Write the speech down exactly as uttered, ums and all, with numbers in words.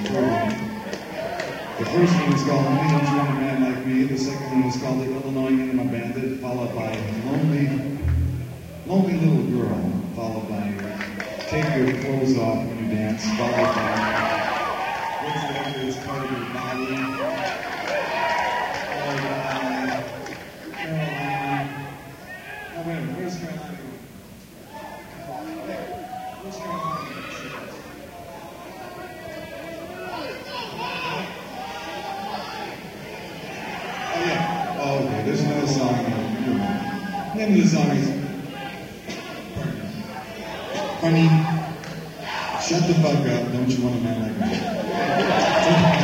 The first one is called Only Don't You Want a Man Like Me. The second one is called The Illinois Enema Bandit, followed by Lonely, Lonely Little Girl, followed by Take Your Clothes Off When You Dance, followed by What's the Record Is Part of Your Body, followed by Carolina. Oh, wait a minute, where's Carolina? Where's Carolina? Oh, okay, there's another song. The name of the song is Honey, Shut the Fuck Up, Don't You Want a Man Like Me?